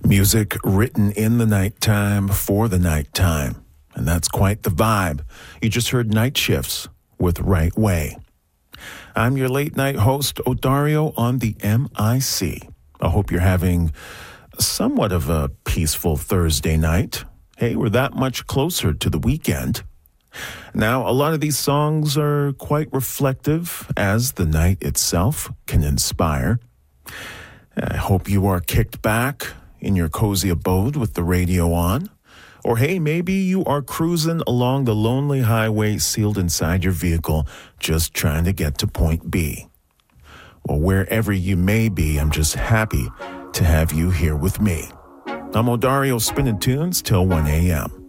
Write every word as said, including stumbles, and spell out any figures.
Music written in the nighttime for the nighttime. And that's quite the vibe. You just heard Night Shifts with Right Way. I'm your late night host, Odario, on the M I C. I hope you're having somewhat of a peaceful Thursday night. Hey, we're that much closer to the weekend. Now, a lot of these songs are quite reflective, as the night itself can inspire. I hope you are kicked back in your cozy abode with the radio on. Or hey, maybe you are cruising along the lonely highway sealed inside your vehicle, just trying to get to point B. Well, wherever you may be, I'm just happy to have you here with me. I'm Odario, spinning tunes till one a.m.